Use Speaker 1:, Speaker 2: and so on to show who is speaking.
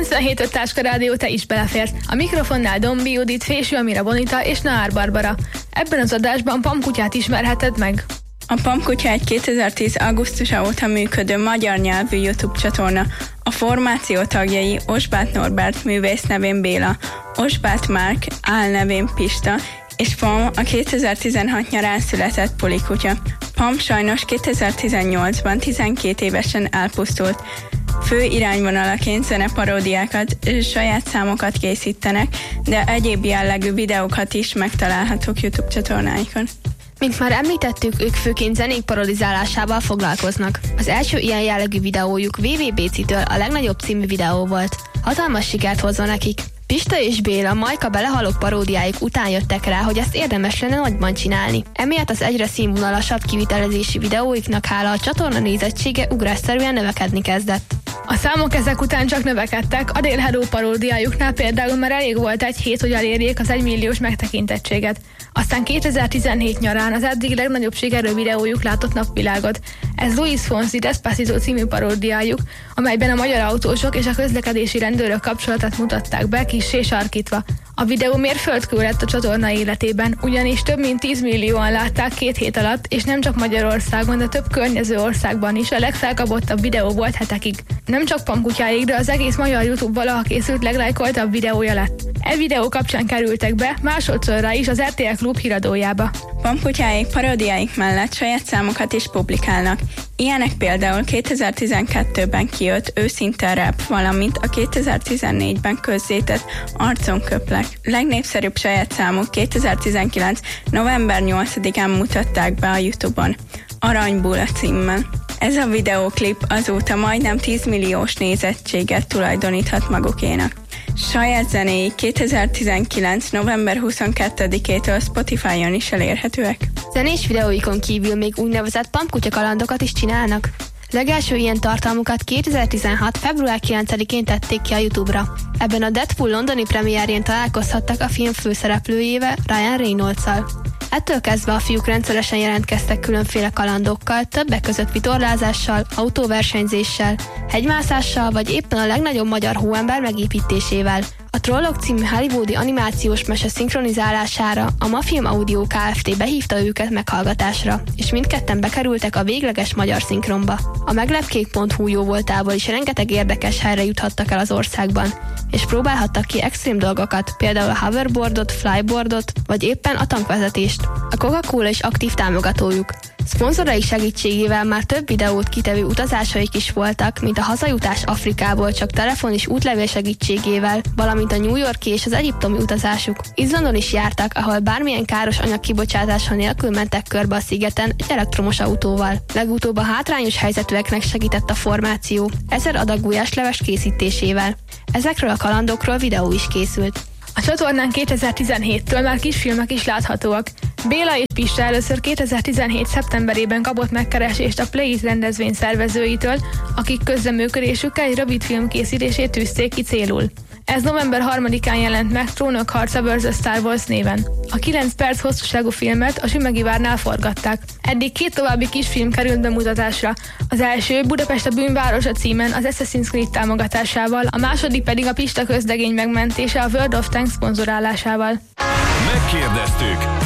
Speaker 1: 97.5 Táska Rádió, te is beleférsz. A mikrofonnál Dombi Judit, Fésű Amira Bonita és Nahár Barbara. Ebben az adásban Pam kutyát ismerheted meg.
Speaker 2: A Pam kutya egy 2010. augusztusa óta működő magyar nyelvű YouTube csatorna. A formáció tagjai Osbáth Norbert, művész nevén Béla, Osbáth Márk, álnevén Pista, és Pam a 2016 nyarán született pulikutya. Pam sajnos 2018-ban 12 évesen elpusztult. Fő irányvonalaként zeneparódiákat, saját számokat készítenek, de egyéb jellegű videókat is megtalálhatók YouTube csatornáikon.
Speaker 3: Mint már említettük, ők főként zenék parodizálásával foglalkoznak. Az első ilyen jellegű videójuk WWBC-től a legnagyobb című videó volt. Hatalmas sikert hozva nekik. Pista és Béla Majka belehalok paródiájuk után jöttek rá, hogy ezt érdemes lenne nagyban csinálni. Emiatt az egyre színvonalasabb kivitelezési videóiknak hála a csatorna nézettsége ugrásszerűen növekedni kezdett.
Speaker 1: A számok ezek után csak növekedtek, a Dél Hello paródiájuknál például már elég volt egy hét, hogy elérjék az 1 milliós megtekintettséget. Aztán 2017 nyarán az eddig legnagyobb sikerű videójuk látott napvilágot. Ez Luis Fonsi Despacito című paródiájuk, amelyben a magyar autósok és a közlekedési rendőrök kapcsolatát mutatták be kissé sarkítva. A videó mérföldkő lett a csatorna életében, ugyanis több mint 10 millióan látták 2 hét alatt, és nem csak Magyarországon, de több környező országban is a legfelkapottabb videó volt hetekig. Nem csak Pam kutyáig, de az egész magyar YouTube valaha készült leglájkoltabb videója lett. E videó kapcsán kerültek be másodszorra is az RTL Klub híradójába.
Speaker 2: Pam kutyáik paródiáik mellett saját számokat is publikálnak. Ilyenek például 2012-ben kijött Őszinte Rap, valamint a 2014-ben közzétett Arcon köplek. Legnépszerűbb saját számuk 2019. november 8-án mutatták be a YouTube-on, Aranybula címmel. Ez a videóklip azóta majdnem 10 milliós nézettséget tulajdoníthat magukénak. Saját zenéi 2019. november 22-től Spotify-on is elérhetőek.
Speaker 3: Zenés videóikon kívül még úgynevezett Pam kutya kalandokat is csinálnak. Legelső ilyen tartalmukat 2016. február 9-én tették ki a YouTube-ra. Ebben a Deadpool londoni premierjén találkozhattak a film főszereplőjével, Ryan Reynolds-szal. Ettől kezdve a fiúk rendszeresen jelentkeztek különféle kalandokkal, többek között vitorlázással, autóversenyzéssel, hegymászással vagy éppen a legnagyobb magyar hóember megépítésével. A Trollok című hollywoodi animációs mese szinkronizálására a Mafilm Audio Kft. Behívta őket meghallgatásra, és mindketten bekerültek a végleges magyar szinkronba. A meglepkék.hu jó voltából is rengeteg érdekes helyre juthattak el az országban, és próbálhattak ki extrém dolgokat, például a hoverboardot, flyboardot, vagy éppen a tankvezetést. A Coca-Cola is aktív támogatójuk. Szponzorai segítségével már több videót kitevő utazásaik is voltak, mint a hazajutás Afrikából csak telefon és útlevél segítségével, valamint a New Yorki és az egyiptomi utazásuk. Izlandon is jártak, ahol bármilyen káros anyag kibocsátása nélkül mentek körbe a szigeten egy elektromos autóval. Legutóbb a hátrányos helyzetűeknek segített a formáció 1000 adag gulyásleves készítésével. Ezekről a kalandokról videó is készült.
Speaker 1: A csatornán 2017-től már kisfilmek is láthatóak. Béla és Pista először 2017. szeptemberében kapott megkeresést a Play It rendezvény szervezőitől, akik közreműködésükkel egy rövidfilm készítését tűzték ki célul. Ez november 3-án jelent meg Trónok harca vs. Star Wars néven. A 9 perc hosszúságú filmet a Sümegi Várnál forgatták. Eddig 2 további kisfilm került bemutatásra. Az első Budapest a bűnvárosa címen az Assassin's Creed támogatásával, a második pedig a Pista közlegény megmentése a World of Tanks szponzorálásával.
Speaker 4: Megkérdeztük.